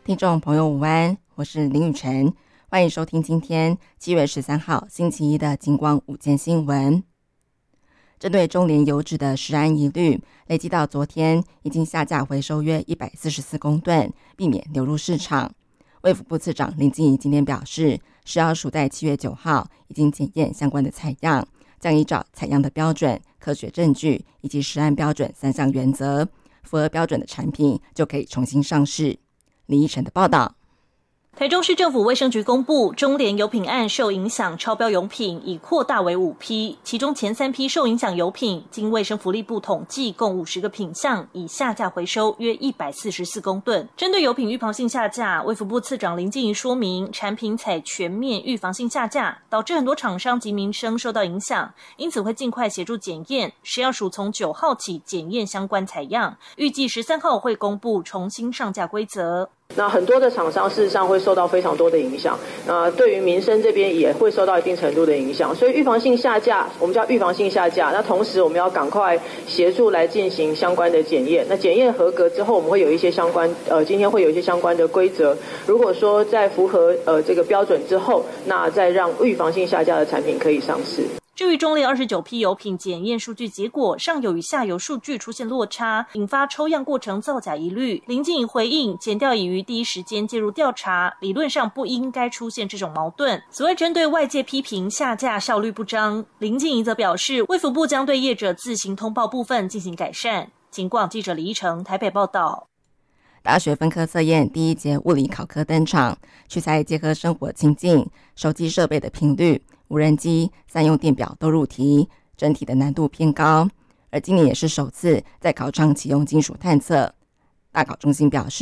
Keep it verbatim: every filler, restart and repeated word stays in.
听众朋友午安，我是林雨晨，欢迎收听今天七月十三号星期一的金光午间新闻。针对中联油脂的食安疑虑，累计到昨天已经下架回收约一百四十四公吨，避免流入市场。卫福部次长林静仪今天表示，食药署在七月九号已经检验相关的采样，将依照采样的标准、科学证据以及食安标准三项原则，符合标准的产品就可以重新上市。李依晨的报道。 台中市政府卫生局公布，中联油品案受影响超标油品已扩大为五批，其中前三批受影响油品，经卫生福利部统计，共五十个品项，已下架回收约一百四十四公吨。针对油品预防性下架，卫福部次长林静仪说明，产品采全面预防性下架，导致很多厂商及民生受到影响，因此会尽快协助检验。食药署从九号起检验相关采样，预计十三号会公布重新上架规则。 那很多的厂商事实上会受到非常多的影响，那对于民生这边也会受到一定程度的影响，所以预防性下架，我们叫预防性下架。那同时我们要赶快协助来进行相关的检验。那检验合格之后，我们会有一些相关，呃，今天会有一些相关的规则。如果说在符合呃这个标准之后，那再让预防性下架的产品可以上市。 至于中联二十九批油品检验数据结果，上游与下游数据出现落差，引发抽样过程造假疑虑。林静仪回应，检调已于第一时间介入调查，理论上不应该出现这种矛盾。此外，针对外界批评下架效率不彰，林静仪则表示，卫福部将对业者自行通报部分进行改善。警广记者李依成台北报道。 大学分科测验第一节物理考科登场，取材结合生活情境、手机设备的频率、无人机、三用电表都入题，整体的难度偏高。而今年也是首次在考场启用金属探测。大考中心表示，